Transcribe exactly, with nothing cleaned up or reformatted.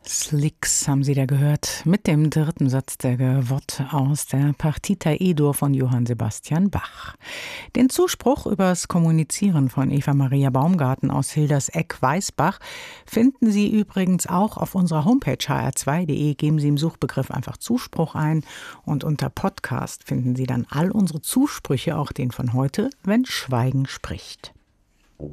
Slicks haben Sie da gehört, mit dem dritten Satz der Gavotte aus der Partita E-Dur von Johann Sebastian Bach. Den Zuspruch übers Kommunizieren von Eva Maria Baumgarten aus Hilderseck-Weißbach finden Sie übrigens auch auf unserer Homepage h r zwei punkt d e. Geben Sie im Suchbegriff einfach Zuspruch ein und unter Podcast finden Sie dann all unsere Zusprüche, auch den von heute, wenn Schweigen spricht.